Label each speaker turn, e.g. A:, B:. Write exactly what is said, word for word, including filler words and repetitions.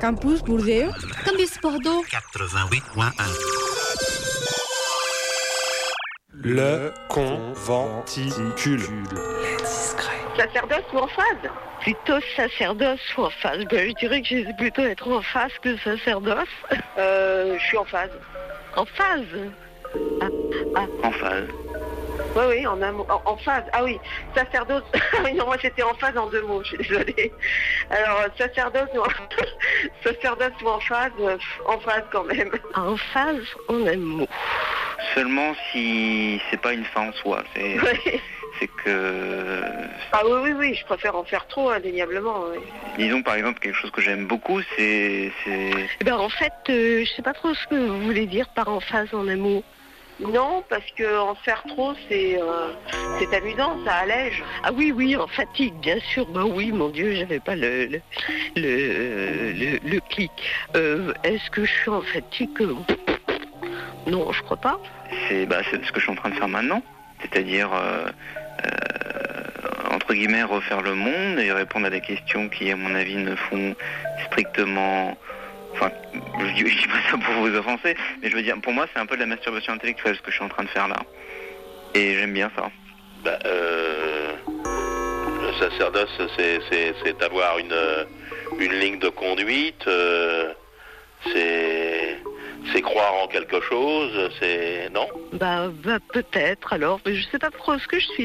A: Campus Bordeaux.
B: Campus Bordeaux.
C: quatre-vingt-huit point un.
D: Le conventicule.
E: Les discrets.
F: Sacerdoce ou en phase? Plutôt sacerdoce ou en phase. Ben, je dirais que j'ai plutôt être en phase que sacerdoce. Euh, je suis en phase. En phase ah, ah.
G: En phase.
F: Oui, oui, en, en, en phase. Ah oui, sacerdoce. Oui, non, moi j'étais en phase en deux mots, je suis désolée. Alors, sacerdoce ou en, sacerdoce ou en phase, en phase quand même. En phase, en un mot.
G: Seulement si c'est pas une fin en soi. C'est,
F: oui.
G: c'est que...
F: Ah oui, oui, oui, je préfère en faire trop, indéniablement. Oui.
G: Disons par exemple quelque chose que j'aime beaucoup, c'est... c'est...
F: Eh ben, en fait, euh, je sais pas trop ce que vous voulez dire par en phase, en un mot. Non, parce que en faire trop, c'est euh, c'est amusant, ça allège. Ah oui, oui, en fatigue, bien sûr. Ben oui, mon Dieu, j'avais pas le le le, le, le clic. Euh, est-ce que je suis en fatigue? Non, je crois pas.
G: C'est bah c'est ce que je suis en train de faire maintenant, c'est-à-dire euh, euh, entre guillemets refaire le monde et répondre à des questions qui, à mon avis, ne font strictement... Enfin, je dis, je dis pas ça pour vous offenser, mais je veux dire, pour moi, c'est un peu de la masturbation intellectuelle ce que je suis en train de faire là. Et j'aime bien ça.
H: Bah, euh, le sacerdoce, c'est, c'est, c'est avoir une, une ligne de conduite, euh, c'est, c'est croire en quelque chose, c'est... Non ?
F: Bah, bah peut-être, alors, mais je sais pas trop ce que je suis.